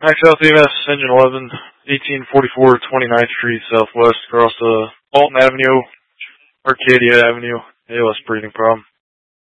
Max South EMS, engine 11, 1844 29th Street Southwest, across Alton Avenue, Arcadia Avenue, ALS breathing problem.